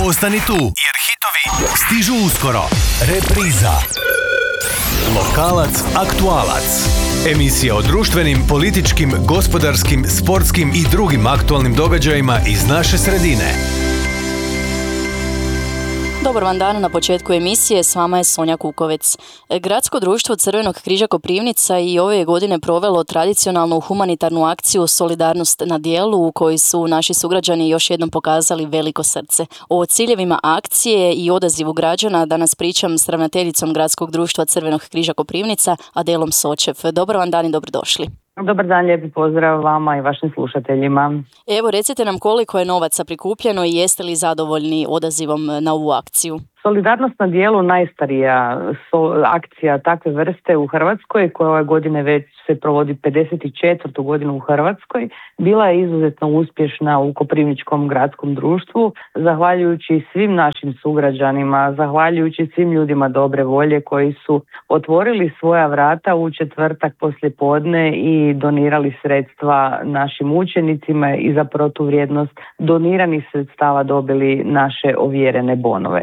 Ostani tu, jer hitovi stižu uskoro. Repriza. Lokalac, aktualac. Emisija o društvenim, političkim, gospodarskim, sportskim i drugim aktualnim događajima iz naše sredine. Dobar vam dan, na početku emisije s vama je Sonja Kukovec. Gradsko društvo Crvenog križa Koprivnica i ove godine provelo tradicionalnu humanitarnu akciju Solidarnost na djelu u kojoj su naši sugrađani još jednom pokazali veliko srce. O ciljevima akcije i odazivu građana danas pričam s ravnateljicom Gradskog društva Crvenog križa Koprivnica, Adelom Sočev. Dobar vam dan i dobrodošli. Dobar dan, lijepi pozdrav vama i vašim slušateljima. Evo, recite nam koliko je novaca prikupljeno i jeste li zadovoljni odazivom na ovu akciju? Solidarnost na djelu najstarija akcija takve vrste u Hrvatskoj, koja ove godine već se provodi 54. godinu u Hrvatskoj, bila je izuzetno uspješna u Koprivničkom gradskom društvu, zahvaljujući svim našim sugrađanima, zahvaljujući svim ljudima dobre volje koji su otvorili svoja vrata u četvrtak poslijepodne i donirali sredstva našim učenicima i za protuvrijednost doniranih sredstava dobili naše ovjerene bonove.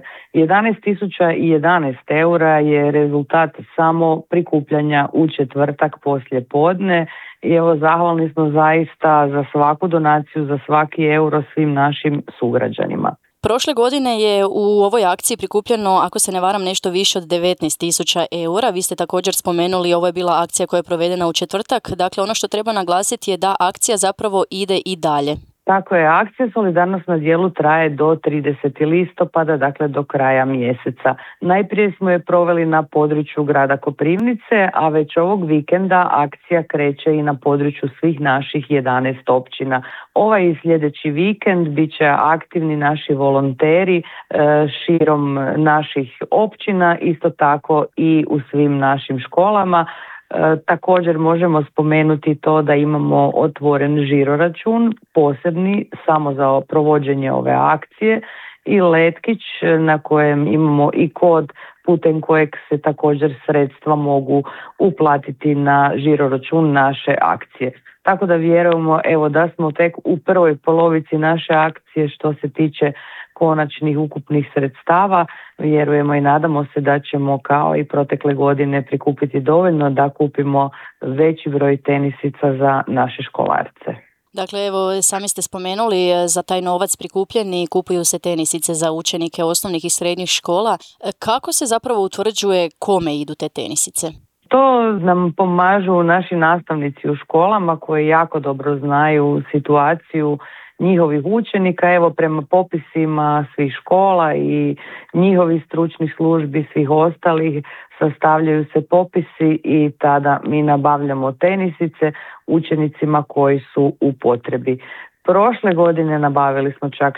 11.011 eura je rezultat samo prikupljanja u četvrtak poslijepodne i evo zahvalni smo zaista za svaku donaciju, za svaki euro svim našim sugrađanima. Prošle godine je u ovoj akciji prikupljeno, ako se ne varam, nešto više od 19.000 eura. Vi ste također spomenuli, ovo je bila akcija koja je provedena u četvrtak. Dakle, ono što treba naglasiti je da akcija zapravo ide i dalje. Tako je, akcija Solidarnost na djelu traje do 30. listopada, dakle do kraja mjeseca. Najprije smo je proveli na području grada Koprivnice, a već ovog vikenda akcija kreće i na području svih naših 11 općina. Ovaj i sljedeći vikend bit će aktivni naši volonteri širom naših općina, isto tako i u svim našim školama. Također možemo spomenuti to da imamo otvoren žiroračun, posebni samo za provođenje ove akcije i letkić na kojem imamo i kod putem kojeg se također sredstva mogu uplatiti na žiroračun naše akcije. Tako da vjerujemo da smo tek u prvoj polovici naše akcije što se tiče konačnih ukupnih sredstava. Vjerujemo i nadamo se da ćemo kao i protekle godine prikupiti dovoljno da kupimo veći broj tenisica za naše školarce. Dakle, evo, sami ste spomenuli, za taj novac prikupljeni kupuju se tenisice za učenike osnovnih i srednjih škola. Kako se zapravo utvrđuje kome idu te tenisice? To nam pomažu naši nastavnici u školama koji jako dobro znaju situaciju njihovih učenika. Evo, prema popisima svih škola i njihovih stručnih službi, svih ostalih, sastavljaju se popisi i tada mi nabavljamo tenisice učenicima koji su u potrebi. Prošle godine nabavili smo čak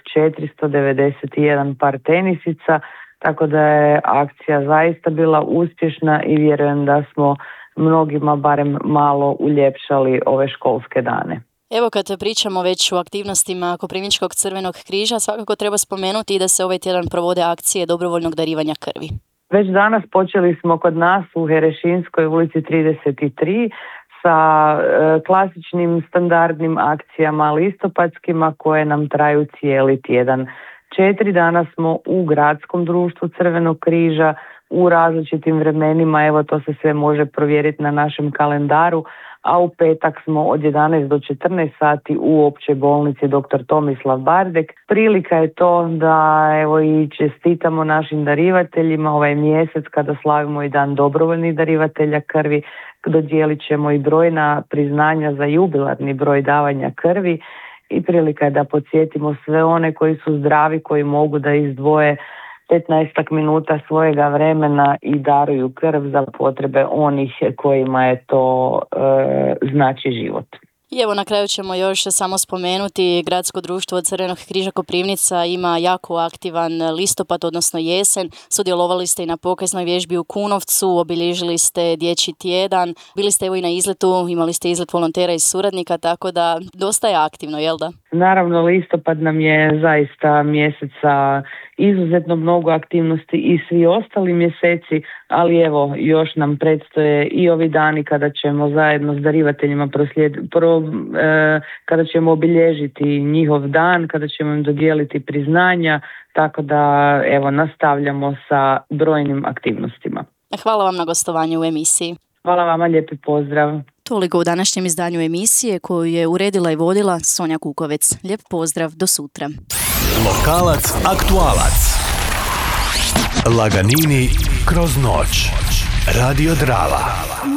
491 par tenisica, tako da je akcija zaista bila uspješna i vjerujem da smo mnogima barem malo uljepšali ove školske dane. Evo, kad pričamo već o aktivnostima Koprivničkog crvenog križa, svakako treba spomenuti i da se ovaj tjedan provode akcije dobrovoljnog darivanja krvi. Već danas počeli smo kod nas u Herešinskoj ulici 33 sa klasičnim standardnim akcijama listopadskima koje nam traju cijeli tjedan. 4 dana smo u Gradskom društvu Crvenog križa u različitim vremenima, evo to se sve može provjeriti na našem kalendaru, a u petak smo od 11 do 14 sati u općoj bolnici dr. Tomislav Bardek. Prilika je to da evo i čestitamo našim darivateljima ovaj mjesec kada slavimo i dan dobrovoljnih darivatelja krvi. Dodijelit ćemo i brojna priznanja za jubilarni broj davanja krvi i prilika je da podsjetimo sve one koji su zdravi, koji mogu da izdvoje 15 minuta svojega vremena i daruju krv za potrebe onih kojima je to znači život. I evo, na kraju ćemo još samo spomenuti, Gradsko društvo Crvenog križa Koprivnica ima jako aktivan listopad, odnosno jesen. Sudjelovali ste i na pokaznoj vježbi u Kunovcu, obilježili ste dječji tjedan, bili ste evo i na izletu, imali ste izlet volontera i suradnika, tako da dosta je aktivno, jel da? Naravno, listopad nam je zaista mjeseca izuzetno mnogo aktivnosti i svi ostali mjeseci, ali evo još nam predstoje i ovi dani kada ćemo zajedno s darivateljima uskoro kada ćemo obilježiti njihov dan, kada ćemo im dodijeliti priznanja, tako da evo nastavljamo sa brojnim aktivnostima. Hvala vam na gostovanju u emisiji. Hvala vama, lijepi pozdrav. Toliko u današnjem izdanju emisije koju je uredila i vodila Sonja Kukovec. Lijep pozdrav, do sutra. Lokalac aktualac. Laganini kroz noć. Radio Drava.